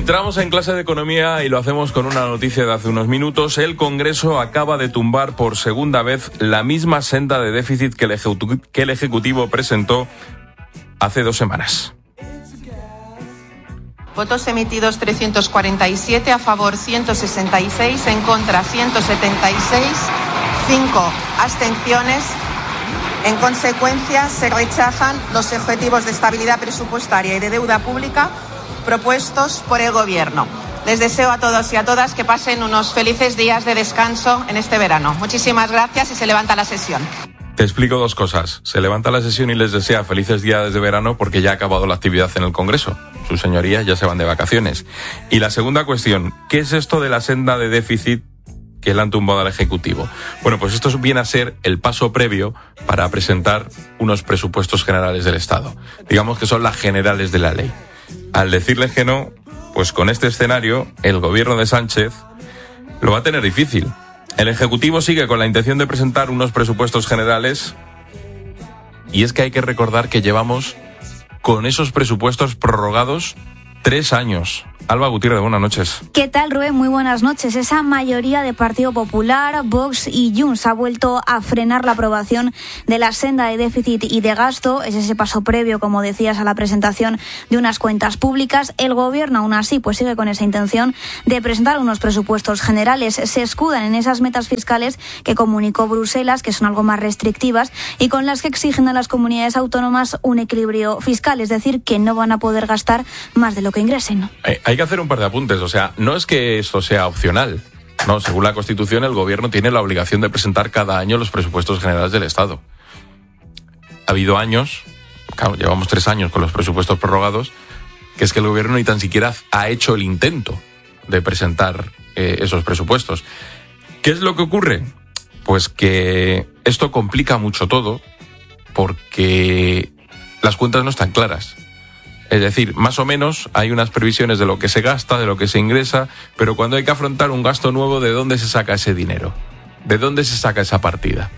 Entramos en clase de economía y lo hacemos con una noticia de hace unos minutos. El Congreso acaba de tumbar por segunda vez la misma senda de déficit que el Ejecutivo presentó hace 2 semanas. Votos emitidos 347, a favor 166, en contra 176, 5 abstenciones. En consecuencia, se rechazan los objetivos de estabilidad presupuestaria y de deuda pública propuestos por el Gobierno. Les deseo a todos y a todas que pasen unos felices días de descanso en este verano. Muchísimas gracias y se levanta la sesión. Te explico 2 cosas. Se levanta la sesión y les desea felices días de verano porque ya ha acabado la actividad en el Congreso. Sus señorías ya se van de vacaciones. Y la segunda cuestión, ¿qué es esto de la senda de déficit que le han tumbado al Ejecutivo? Bueno, pues esto viene a ser el paso previo para presentar unos presupuestos generales del Estado. Digamos que son las generales de la ley. Al decirles que no, pues con este escenario, el gobierno de Sánchez lo va a tener difícil. El Ejecutivo sigue con la intención de presentar unos presupuestos generales y es que hay que recordar que llevamos con esos presupuestos prorrogados 3 años. Alba Gutiérrez, buenas noches. ¿Qué tal, Rubén? Muy buenas noches. Esa mayoría de Partido Popular, Vox y Junts ha vuelto a frenar la aprobación de la senda de déficit y de gasto. Es ese paso previo, como decías, a la presentación de unas cuentas públicas. El Gobierno, aún así, pues sigue con esa intención de presentar unos presupuestos generales. Se escudan en esas metas fiscales que comunicó Bruselas, que son algo más restrictivas y con las que exigen a las comunidades autónomas un equilibrio fiscal, es decir, que no van a poder gastar más de lo que ingresen, ¿no? Hay que hacer un par de apuntes, o sea, no es que esto sea opcional, no, según la Constitución el Gobierno tiene la obligación de presentar cada año los presupuestos generales del Estado. Ha habido años, claro, llevamos 3 años con los presupuestos prorrogados, que es que el Gobierno ni tan siquiera ha hecho el intento de presentar esos presupuestos. ¿Qué es lo que ocurre? Pues que esto complica mucho todo porque las cuentas no están claras. Es decir, más o menos hay unas previsiones de lo que se gasta, de lo que se ingresa, pero cuando hay que afrontar un gasto nuevo, ¿de dónde se saca ese dinero? ¿De dónde se saca esa partida?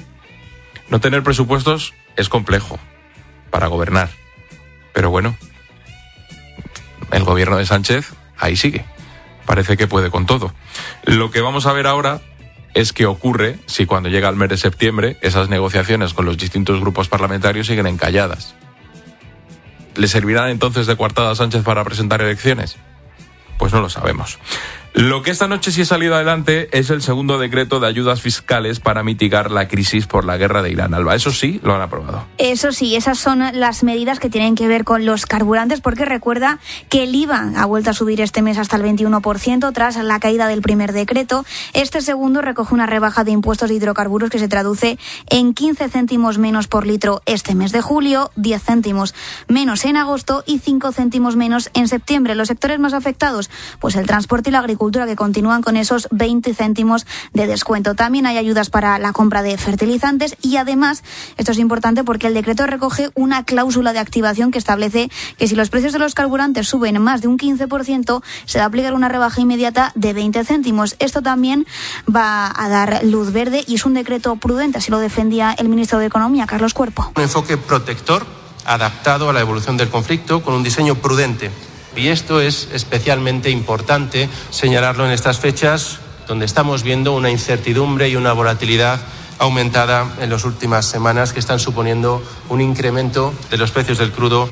No tener presupuestos es complejo para gobernar. Pero bueno, el gobierno de Sánchez ahí sigue. Parece que puede con todo. Lo que vamos a ver ahora es qué ocurre si cuando llega el mes de septiembre esas negociaciones con los distintos grupos parlamentarios siguen encalladas. ¿Le servirán entonces de coartada a Sánchez para presentar elecciones? Pues no lo sabemos. Lo que esta noche sí ha salido adelante es el segundo decreto de ayudas fiscales para mitigar la crisis por la guerra de Irán. Alba, eso sí, lo han aprobado. Eso sí, esas son las medidas que tienen que ver con los carburantes, porque recuerda que el IVA ha vuelto a subir este mes hasta el 21% tras la caída del primer decreto. Este segundo recoge una rebaja de impuestos de hidrocarburos que se traduce en 15 céntimos menos por litro este mes de julio, 10 céntimos menos en agosto y 5 céntimos menos en septiembre. Los sectores más afectados, pues el transporte y la agricultura, que continúan con esos 20 céntimos de descuento. También hay ayudas para la compra de fertilizantes y además, esto es importante porque el decreto recoge una cláusula de activación que establece que si los precios de los carburantes suben más de un 15%, se va a aplicar una rebaja inmediata de 20 céntimos. Esto también va a dar luz verde y es un decreto prudente, así lo defendía el ministro de Economía, Carlos Cuerpo. Un enfoque protector, adaptado a la evolución del conflicto, con un diseño prudente. Y esto es especialmente importante señalarlo en estas fechas donde estamos viendo una incertidumbre y una volatilidad aumentada en las últimas semanas que están suponiendo un incremento de los precios del crudo.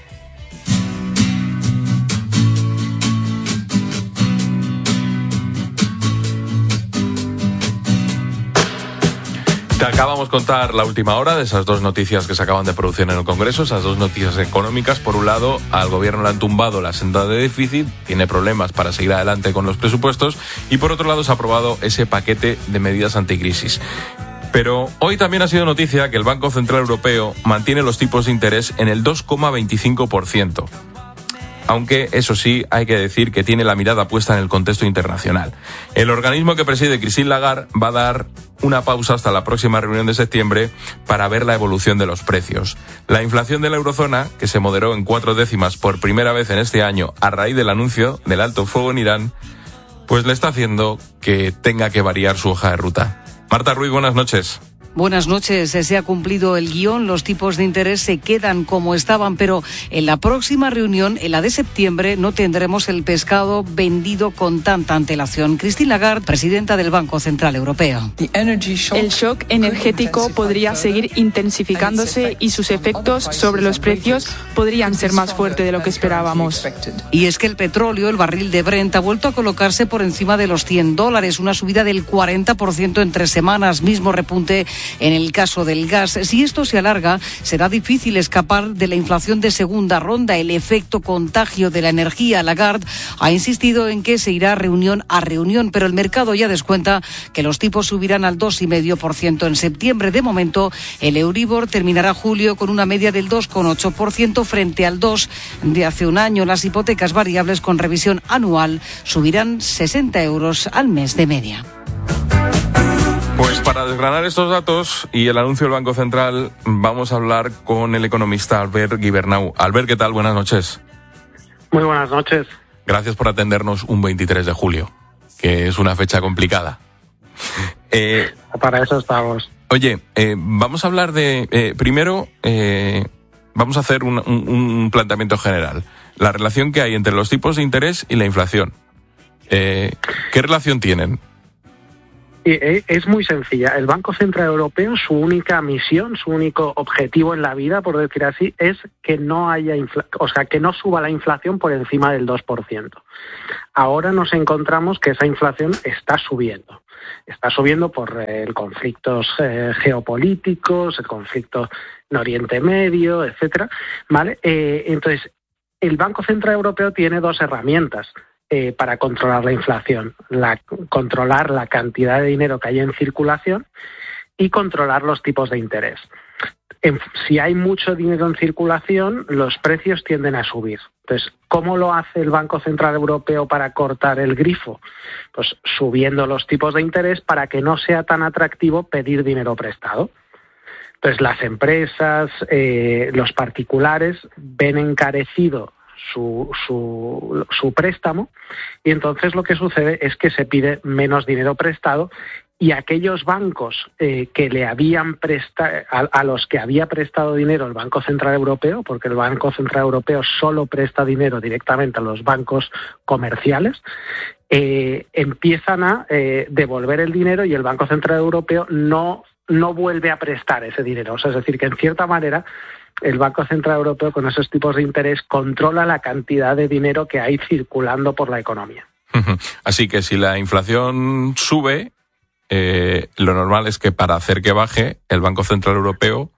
Te acabamos de contar la última hora de esas 2 noticias que se acaban de producir en el Congreso, esas 2 noticias económicas. Por un lado, al gobierno le han tumbado la senda de déficit, tiene problemas para seguir adelante con los presupuestos, y por otro lado se ha aprobado ese paquete de medidas anticrisis. Pero hoy también ha sido noticia que el Banco Central Europeo mantiene los tipos de interés en el 2,25%. Aunque, eso sí, hay que decir que tiene la mirada puesta en el contexto internacional. El organismo que preside Christine Lagarde va a dar una pausa hasta la próxima reunión de septiembre para ver la evolución de los precios. La inflación de la eurozona, que se moderó en 4 décimas por primera vez en este año a raíz del anuncio del alto fuego en Irán, pues le está haciendo que tenga que variar su hoja de ruta. Marta Ruiz, buenas noches. Buenas noches. Se ha cumplido el guión, los tipos de interés se quedan como estaban, pero en la próxima reunión, en la de septiembre, no tendremos el pescado vendido con tanta antelación. Christine Lagarde, presidenta del Banco Central Europeo. El shock energético podría seguir intensificándose y sus efectos sobre los precios podrían ser más fuertes de lo que esperábamos. Y es que el petróleo, el barril de Brent, ha vuelto a colocarse por encima de los $100, una subida del 40% en 3 semanas, mismo repunte en el caso del gas. Si esto se alarga, será difícil escapar de la inflación de segunda ronda, el efecto contagio de la energía. Lagarde ha insistido en que se irá reunión a reunión, pero el mercado ya descuenta que los tipos subirán al 2,5% en septiembre. De momento, el Euribor terminará julio con una media del 2,8% frente al 2% de hace un año. Las hipotecas variables con revisión anual subirán 60 euros al mes de media. Pues para desgranar estos datos y el anuncio del Banco Central, vamos a hablar con el economista Albert Guibernau. Albert, ¿qué tal? Buenas noches. Muy buenas noches. Gracias por atendernos un 23 de julio, que es una fecha complicada. Para eso estamos. Oye, vamos a hablar de... primero, vamos a hacer un planteamiento general. La relación que hay entre los tipos de interés y la inflación. ¿Qué relación tienen? Es muy sencilla. El Banco Central Europeo, su única misión, su único objetivo en la vida, por decir así, es que no haya que no suba la inflación por encima del 2%. Ahora nos encontramos que esa inflación está subiendo. Está subiendo por conflictos geopolíticos, el conflicto en Oriente Medio, etcétera, ¿vale? Entonces, el Banco Central Europeo tiene 2 herramientas para controlar la inflación. Controlar la cantidad de dinero que hay en circulación y controlar los tipos de interés. Si hay mucho dinero en circulación, los precios tienden a subir. Entonces, ¿cómo lo hace el Banco Central Europeo para cortar el grifo? Pues subiendo los tipos de interés para que no sea tan atractivo pedir dinero prestado. Entonces, las empresas, los particulares ven encarecido su préstamo y entonces lo que sucede es que se pide menos dinero prestado y aquellos bancos que le habían prestado, a los que había prestado dinero el Banco Central Europeo, porque el Banco Central Europeo solo presta dinero directamente a los bancos comerciales, empiezan a devolver el dinero y el Banco Central Europeo no vuelve a prestar ese dinero. O sea, es decir, que en cierta manera el Banco Central Europeo con esos tipos de interés controla la cantidad de dinero que hay circulando por la economía. Así que si la inflación sube, lo normal es que para hacer que baje, el Banco Central Europeo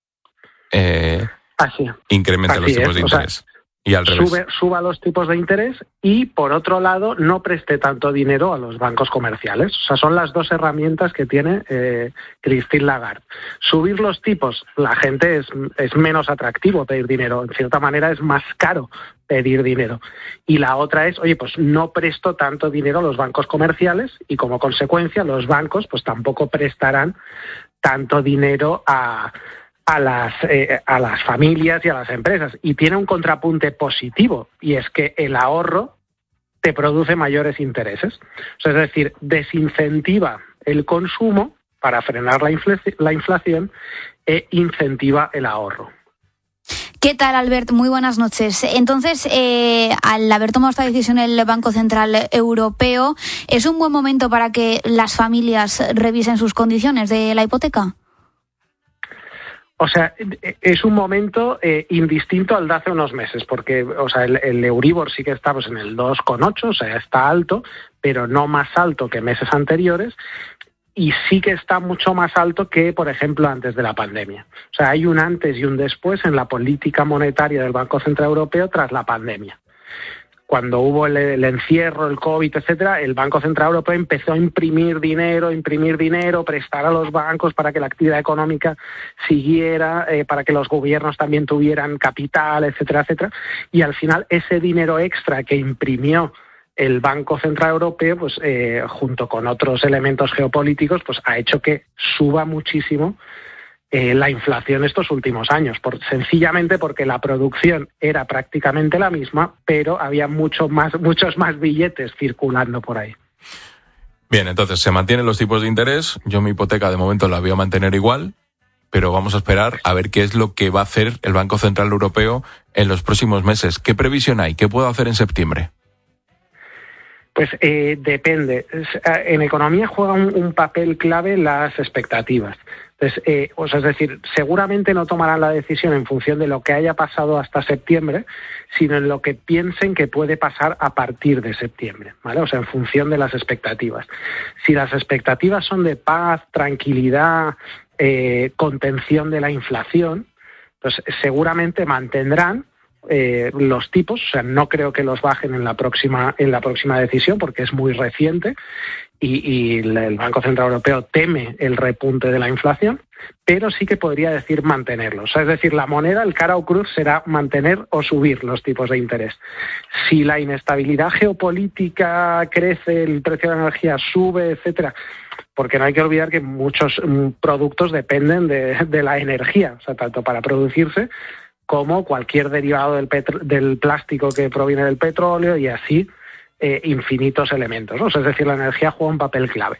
incremente los tipos de interés. Y al revés. Suba los tipos de interés y, por otro lado, no preste tanto dinero a los bancos comerciales. O sea, son las 2 herramientas que tiene Christine Lagarde. Subir los tipos, la gente es menos atractivo pedir dinero. En cierta manera es más caro pedir dinero. Y la otra es, oye, pues no presto tanto dinero a los bancos comerciales y, como consecuencia, los bancos pues tampoco prestarán tanto dinero a las familias y a las empresas. Y tiene un contrapunte positivo, y es que el ahorro te produce mayores intereses. O sea, es decir, desincentiva el consumo para frenar la inflación e incentiva el ahorro. ¿Qué tal, Albert? Muy buenas noches. Entonces, al haber tomado esta decisión el Banco Central Europeo, ¿es un buen momento para que las familias revisen sus condiciones de la hipoteca? O sea, es un momento indistinto al de hace unos meses, porque, o sea, el Euribor sí que estamos en el 2,8, o sea, está alto, pero no más alto que meses anteriores, y sí que está mucho más alto que, por ejemplo, antes de la pandemia. O sea, hay un antes y un después en la política monetaria del Banco Central Europeo tras la pandemia. Cuando hubo el encierro, el COVID, etcétera, el Banco Central Europeo empezó a imprimir dinero, prestar a los bancos para que la actividad económica siguiera, para que los gobiernos también tuvieran capital, etcétera, etcétera. Y al final ese dinero extra que imprimió el Banco Central Europeo, pues junto con otros elementos geopolíticos, pues ha hecho que suba muchísimo la inflación estos últimos años, sencillamente porque la producción era prácticamente la misma, pero había muchos más billetes circulando por ahí. Bien, entonces se mantienen los tipos de interés. Yo mi hipoteca de momento la voy a mantener igual, pero vamos a esperar a ver qué es lo que va a hacer el Banco Central Europeo en los próximos meses. ¿Qué previsión hay? ¿Qué puedo hacer en septiembre? Pues depende. En economía juegan un papel clave las expectativas. Entonces, es decir, seguramente no tomarán la decisión en función de lo que haya pasado hasta septiembre, sino en lo que piensen que puede pasar a partir de septiembre, ¿vale? O sea, en función de las expectativas. Si las expectativas son de paz, tranquilidad, contención de la inflación, pues seguramente mantendrán los tipos, o sea, no creo que los bajen en la próxima decisión porque es muy reciente y el Banco Central Europeo teme el repunte de la inflación, pero sí que podría decir mantenerlos. O sea, es decir, la moneda, el cara o cruz, será mantener o subir los tipos de interés. Si la inestabilidad geopolítica crece, el precio de la energía sube, etcétera, porque no hay que olvidar que muchos productos dependen de la energía, o sea, tanto para producirse como cualquier derivado del plástico que proviene del petróleo y así infinitos elementos, ¿no? O sea, es decir, la energía juega un papel clave.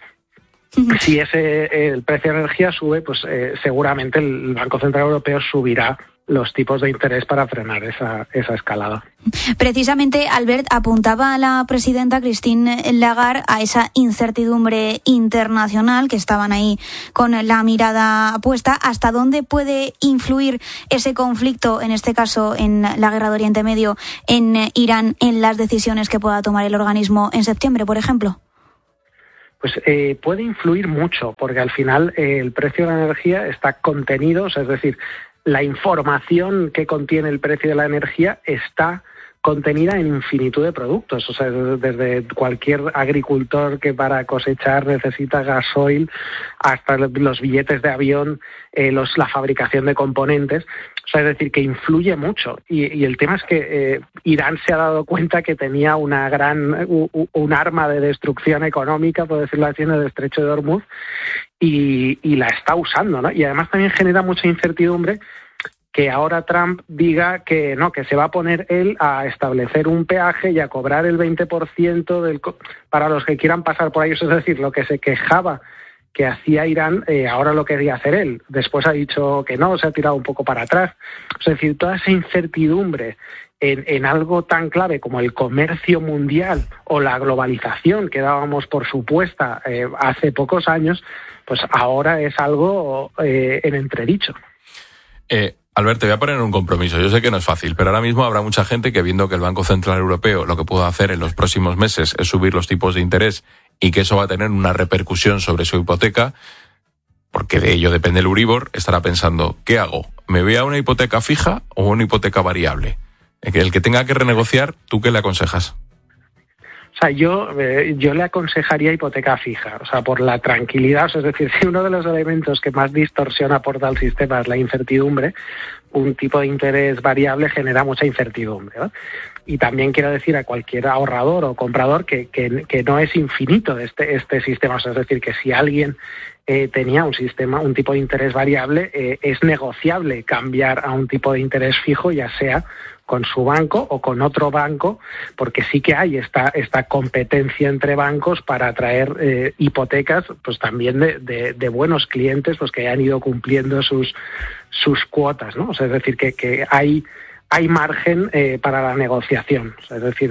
Si el precio de la energía sube, pues seguramente el Banco Central Europeo subirá los tipos de interés para frenar esa escalada. Precisamente, Albert, apuntaba a la presidenta Christine Lagarde a esa incertidumbre internacional, que estaban ahí con la mirada puesta. ¿Hasta dónde puede influir ese conflicto, en este caso en la guerra de Oriente Medio, en Irán, en las decisiones que pueda tomar el organismo en septiembre, por ejemplo? Pues puede influir mucho, porque al final el precio de la energía está contenido, o sea, es decir, la información que contiene el precio de la energía está contenida en infinitud de productos, o sea, desde cualquier agricultor que para cosechar necesita gasoil hasta los billetes de avión, la fabricación de componentes, o sea, es decir, que influye mucho. Y el tema es que Irán se ha dado cuenta que tenía un arma de destrucción económica, por decirlo así, en el estrecho de Hormuz, y la está usando, ¿no? Y además también genera mucha incertidumbre que ahora Trump diga que no, que se va a poner él a establecer un peaje y a cobrar el 20% para los que quieran pasar por ahí. Es decir, lo que se quejaba que hacía Irán, ahora lo quería hacer él. Después ha dicho que no, se ha tirado un poco para atrás. Es decir, toda esa incertidumbre en algo tan clave como el comercio mundial o la globalización que dábamos por supuesta hace pocos años, pues ahora es algo en entredicho. Albert, te voy a poner un compromiso. Yo sé que no es fácil, pero ahora mismo habrá mucha gente que, viendo que el Banco Central Europeo lo que puede hacer en los próximos meses es subir los tipos de interés y que eso va a tener una repercusión sobre su hipoteca, porque de ello depende el Euribor, estará pensando, ¿qué hago? ¿Me voy a una hipoteca fija o una hipoteca variable? El que tenga que renegociar, ¿tú qué le aconsejas? O sea, yo le aconsejaría hipoteca fija, o sea, por la tranquilidad, o sea, es decir, si uno de los elementos que más distorsión aporta al sistema es la incertidumbre, un tipo de interés variable genera mucha incertidumbre, ¿no? Y también quiero decir a cualquier ahorrador o comprador que no es infinito este sistema, o sea, es decir, que si alguien tenía un tipo de interés variable, es negociable cambiar a un tipo de interés fijo, ya sea con su banco o con otro banco, porque sí que hay esta competencia entre bancos para atraer hipotecas, pues también de buenos clientes, pues que hayan ido cumpliendo sus cuotas, ¿no? O sea, es decir, que hay margen para la negociación. O sea, es decir,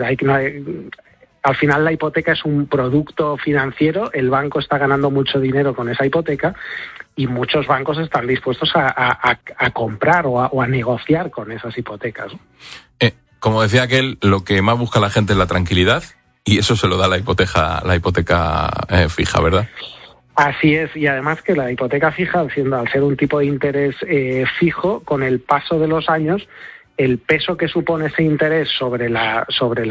al final la hipoteca es un producto financiero, el banco está ganando mucho dinero con esa hipoteca y muchos bancos están dispuestos a comprar o a negociar con esas hipotecas, ¿no? Como decía aquel, lo que más busca la gente es la tranquilidad y eso se lo da la hipoteca fija, ¿verdad? Así es, y además que la hipoteca fija, al ser un tipo de interés fijo, con el paso de los años, el peso que supone ese interés sobre la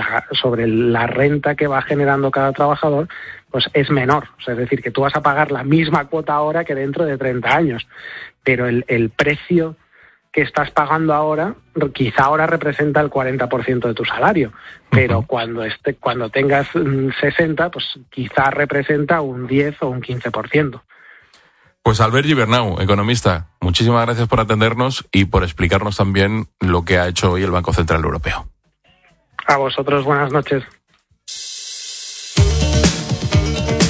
renta que va generando cada trabajador, pues es menor. O sea, es decir, que tú vas a pagar la misma cuota ahora que dentro de 30 años, pero el precio que estás pagando ahora, quizá ahora representa el 40% de tu salario, pero cuando tengas 60, pues quizá representa un 10 o un 15%. Pues Albert Gibernau, economista, muchísimas gracias por atendernos y por explicarnos también lo que ha hecho hoy el Banco Central Europeo. A vosotros, buenas noches.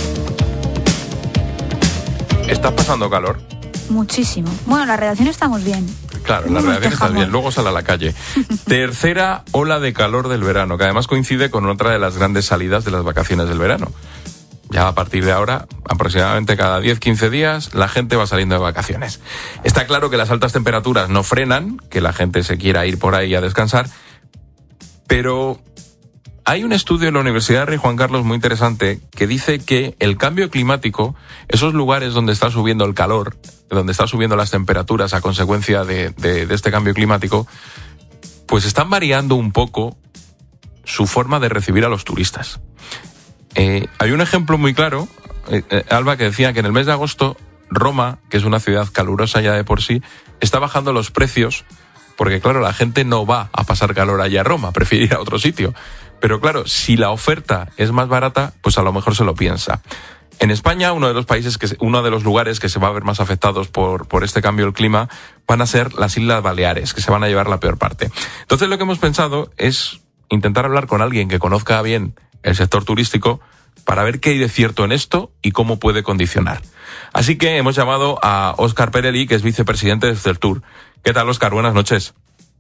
¿Estás pasando calor? Muchísimo. Bueno, en la redacción estamos bien. Claro, en la redacción estás bien, luego sale a la calle. Tercera ola de calor del verano, que además coincide con otra de las grandes salidas de las vacaciones del verano. Ya a partir de ahora, aproximadamente cada 10-15 días, la gente va saliendo de vacaciones. Está claro que las altas temperaturas no frenan, que la gente se quiera ir por ahí a descansar, pero hay un estudio en la Universidad de Rey Juan Carlos muy interesante que dice que el cambio climático, esos lugares donde está subiendo el calor, donde están subiendo las temperaturas a consecuencia de este cambio climático, pues están variando un poco su forma de recibir a los turistas. Hay un ejemplo muy claro, Alba, que decía que en el mes de agosto Roma, que es una ciudad calurosa ya de por sí, está bajando los precios porque, claro, la gente no va a pasar calor allá a Roma, prefiere ir a otro sitio. Pero claro, si la oferta es más barata, pues a lo mejor se lo piensa. En España, uno de los lugares que se va a ver más afectados por este cambio del clima van a ser las Islas Baleares, que se van a llevar la peor parte. Entonces lo que hemos pensado es intentar hablar con alguien que conozca bien el sector turístico para ver qué hay de cierto en esto y cómo puede condicionar. Así que hemos llamado a Óscar Perelli, que es vicepresidente de Celtur. ¿Qué tal, Óscar? Buenas noches.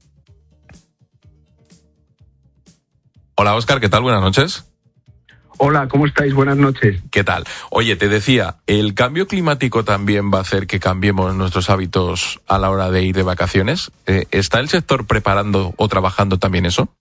Hola, Óscar, ¿qué tal? Buenas noches. Hola, ¿cómo estáis? Buenas noches. ¿Qué tal? Oye, te decía, ¿el cambio climático también va a hacer que cambiemos nuestros hábitos a la hora de ir de vacaciones? ¿Está el sector preparando o trabajando también eso?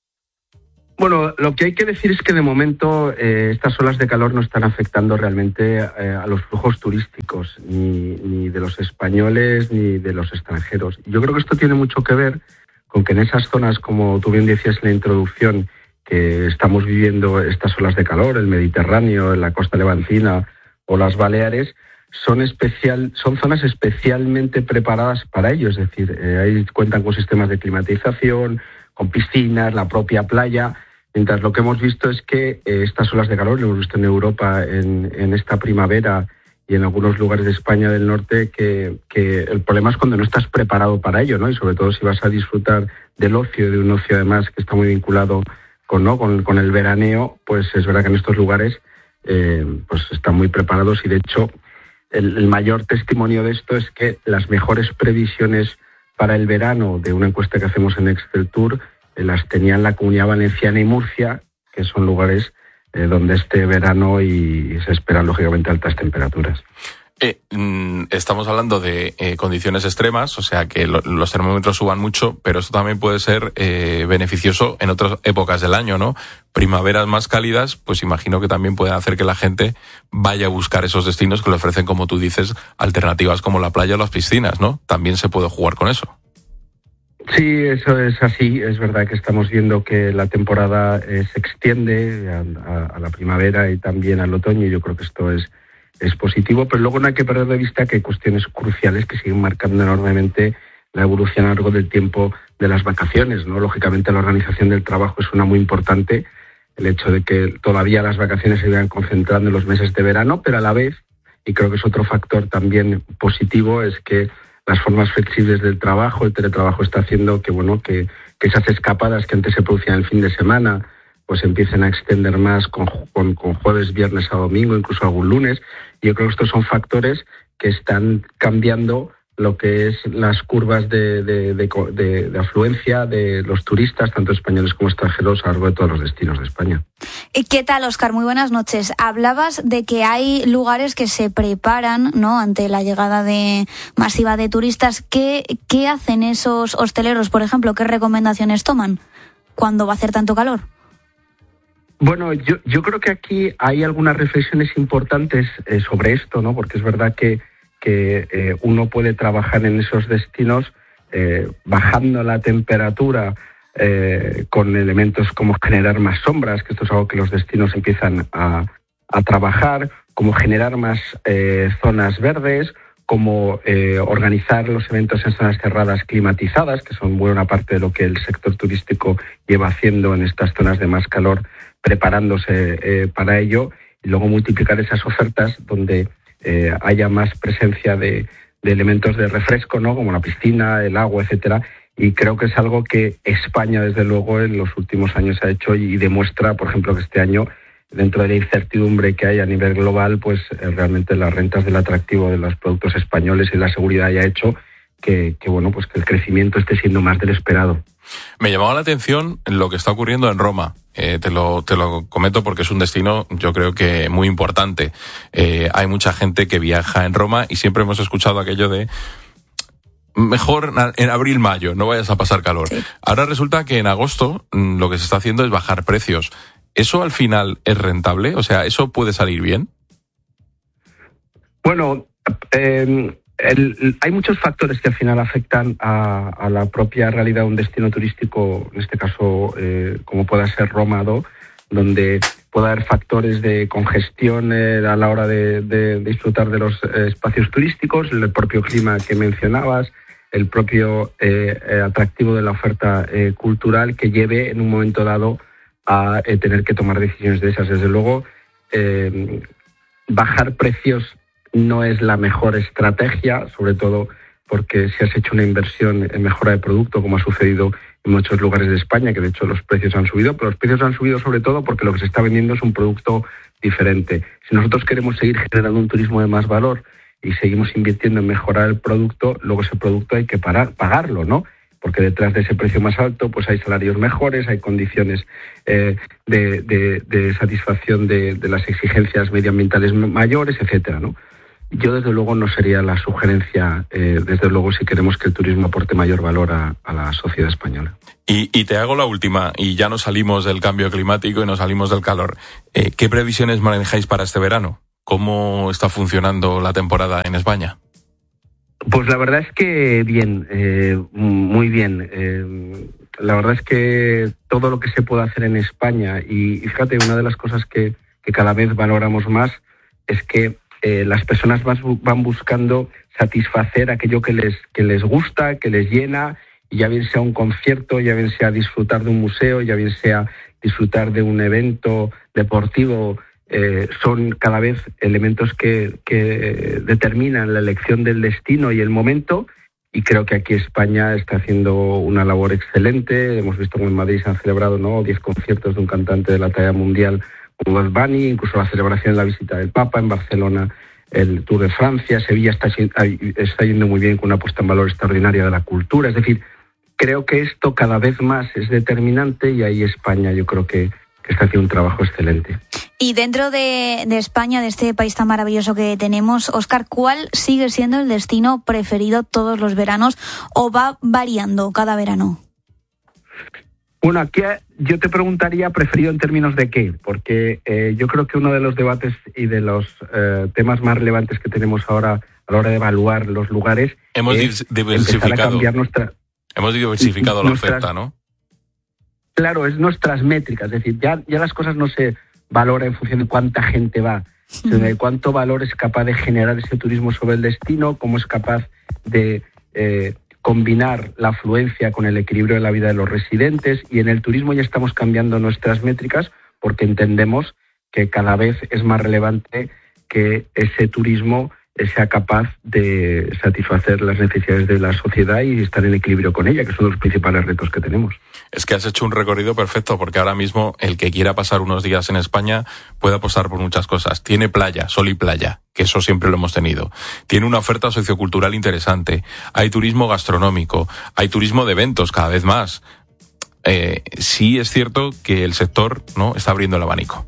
Bueno, lo que hay que decir es que de momento estas olas de calor no están afectando realmente a los flujos turísticos, ni de los españoles ni de los extranjeros. Yo creo que esto tiene mucho que ver con que en esas zonas, como tú bien decías en la introducción, que estamos viviendo estas olas de calor, el Mediterráneo, la costa levantina o las Baleares, son zonas especialmente preparadas para ello. Es decir, ahí cuentan con sistemas de climatización, con piscinas, la propia playa. Mientras lo que hemos visto es que estas olas de calor, lo hemos visto en Europa en esta primavera y en algunos lugares de España del norte, que el problema es cuando no estás preparado para ello, ¿no? Y sobre todo si vas a disfrutar del ocio, de un ocio además que está muy vinculado con el veraneo, pues es verdad que en estos lugares pues están muy preparados y de hecho el mayor testimonio de esto es que las mejores previsiones para el verano de una encuesta que hacemos en Exceltur las tenían la Comunidad Valenciana y Murcia, que son lugares donde este verano y se esperan lógicamente altas temperaturas. Estamos hablando de condiciones extremas, o sea que los termómetros suban mucho, pero esto también puede ser beneficioso en otras épocas del año, ¿no? Primaveras más cálidas, pues imagino que también pueden hacer que la gente vaya a buscar esos destinos que le ofrecen, como tú dices, alternativas como la playa o las piscinas, ¿no? También se puede jugar con eso. Sí, eso es así. Es verdad que estamos viendo que la temporada se extiende a la primavera y también al otoño. Yo creo que esto es positivo, pero luego no hay que perder de vista que hay cuestiones cruciales que siguen marcando enormemente la evolución a lo largo del tiempo de las vacaciones, ¿no? Lógicamente la organización del trabajo es una muy importante, el hecho de que todavía las vacaciones se vayan concentrando en los meses de verano, pero a la vez, y creo que es otro factor también positivo, es que las formas flexibles del trabajo, el teletrabajo está haciendo que esas escapadas que antes se producían el fin de semana pues empiecen a extender más con jueves, viernes a domingo, incluso algún lunes. Y yo creo que estos son factores que están cambiando lo que es las curvas de afluencia de los turistas, tanto españoles como extranjeros, a lo largo de todos los destinos de España. ¿Qué tal, Óscar? Muy buenas noches. Hablabas de que hay lugares que se preparan, ¿no?, ante la llegada masiva de turistas. ¿Qué hacen esos hosteleros, por ejemplo? ¿Qué recomendaciones toman cuando va a hacer tanto calor? Bueno, yo creo que aquí hay algunas reflexiones importantes sobre esto, ¿no? Porque es verdad que uno puede trabajar en esos destinos bajando la temperatura con elementos como generar más sombras, que esto es algo que los destinos empiezan a trabajar, como generar más zonas verdes, como organizar los eventos en zonas cerradas climatizadas, que son buena parte de lo que el sector turístico lleva haciendo en estas zonas de más calor, preparándose para ello, y luego multiplicar esas ofertas donde haya más presencia de elementos de refresco, ¿no?, como la piscina, el agua, etcétera. Y creo que es algo que España, desde luego, en los últimos años ha hecho y demuestra, por ejemplo, que este año dentro de la incertidumbre que hay a nivel global, pues realmente las rentas del atractivo de los productos españoles y la seguridad haya hecho que el crecimiento esté siendo más del esperado. Me llamaba la atención lo que está ocurriendo en Roma. Te lo comento porque es un destino, yo creo que muy importante. Hay mucha gente que viaja en Roma y siempre hemos escuchado aquello de mejor en abril-mayo, no vayas a pasar calor. Sí. Ahora resulta que en agosto lo que se está haciendo es bajar precios. ¿Eso al final es rentable? O sea, ¿eso puede salir bien? Bueno, hay muchos factores que al final afectan a la propia realidad de un destino turístico, en este caso como pueda ser Roma, donde puede haber factores de congestión a la hora de disfrutar de los espacios turísticos, el propio clima que mencionabas, el propio atractivo de la oferta cultural que lleve en un momento dado a tener que tomar decisiones de esas. Desde luego, bajar precios no es la mejor estrategia, sobre todo porque si has hecho una inversión en mejora de producto, como ha sucedido en muchos lugares de España, que de hecho los precios han subido, pero los precios han subido sobre todo porque lo que se está vendiendo es un producto diferente. Si nosotros queremos seguir generando un turismo de más valor y seguimos invirtiendo en mejorar el producto, luego ese producto hay que pagarlo, ¿no? Porque detrás de ese precio más alto pues hay salarios mejores, hay condiciones de satisfacción de las exigencias medioambientales mayores, etcétera, ¿no? Yo desde luego no sería la sugerencia, desde luego si queremos que el turismo aporte mayor valor a la sociedad española. Y te hago la última, y ya nos salimos del cambio climático y nos salimos del calor. ¿Qué previsiones manejáis para este verano? ¿Cómo está funcionando la temporada en España? Pues la verdad es que bien, muy bien. La verdad es que todo lo que se puede hacer en España, y fíjate, una de las cosas que cada vez valoramos más es que las personas van buscando satisfacer aquello que les gusta, que les llena, y ya bien sea un concierto, ya bien sea disfrutar de un museo, ya bien sea disfrutar de un evento deportivo, son cada vez elementos que determinan la elección del destino y el momento, y creo que aquí España está haciendo una labor excelente. Hemos visto como en Madrid se han celebrado 10 conciertos de un cantante de la talla mundial como Bad Bunny, incluso la celebración de la visita del Papa, en Barcelona el Tour de Francia, Sevilla está yendo muy bien con una puesta en valor extraordinaria de la cultura. Es decir, creo que esto cada vez más es determinante y ahí España yo creo que está haciendo un trabajo excelente. Y dentro de España, de este país tan maravilloso que tenemos, Óscar, ¿cuál sigue siendo el destino preferido todos los veranos o va variando cada verano? Bueno, aquí yo te preguntaría preferido en términos de qué, porque yo creo que uno de los debates y de los temas más relevantes que tenemos ahora a la hora de evaluar los lugares es empezar a cambiar Hemos diversificado la oferta, ¿no? Claro, es nuestras métricas, es decir, ya las cosas no se valoran en función de cuánta gente va, sino de cuánto valor es capaz de generar ese turismo sobre el destino, cómo es capaz de combinar la afluencia con el equilibrio de la vida de los residentes, y en el turismo ya estamos cambiando nuestras métricas porque entendemos que cada vez es más relevante que ese turismo sea capaz de satisfacer las necesidades de la sociedad y estar en equilibrio con ella, que son los principales retos que tenemos. Es que has hecho un recorrido perfecto, porque ahora mismo el que quiera pasar unos días en España puede apostar por muchas cosas. Tiene playa, sol y playa, que eso siempre lo hemos tenido. Tiene una oferta sociocultural interesante. Hay turismo gastronómico, hay turismo de eventos cada vez más. Sí es cierto que el sector no está abriendo el abanico.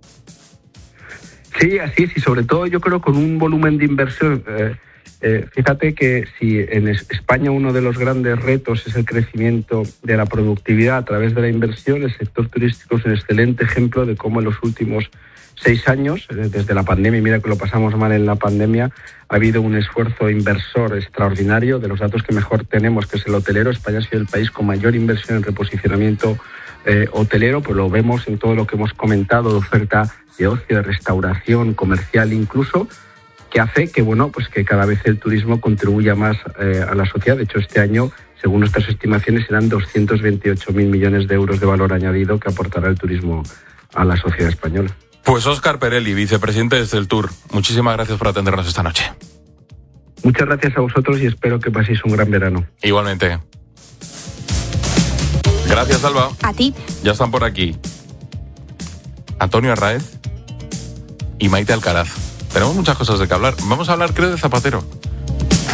Sí, así es, y sobre todo yo creo con un volumen de inversión. Fíjate que si en España uno de los grandes retos es el crecimiento de la productividad a través de la inversión, el sector turístico es un excelente ejemplo de cómo en los últimos 6 años, desde la pandemia, y mira que lo pasamos mal en la pandemia, ha habido un esfuerzo inversor extraordinario. De los datos que mejor tenemos, que es el hotelero, España ha sido el país con mayor inversión en reposicionamiento hotelero, pues lo vemos en todo lo que hemos comentado de oferta de ocio, de restauración, comercial incluso, que hace que que cada vez el turismo contribuya más a la sociedad. De hecho, este año, según nuestras estimaciones, serán 228.000 millones de euros de valor añadido que aportará el turismo a la sociedad española. Pues Óscar Perelli, vicepresidente de Esteltur, muchísimas gracias por atendernos esta noche. Muchas gracias a vosotros y espero que paséis un gran verano. Igualmente. Gracias, Alba. A ti. Ya están por aquí Antonio Arráez y Maite Alcaraz. Tenemos muchas cosas de que hablar. Vamos a hablar, creo, de Zapatero.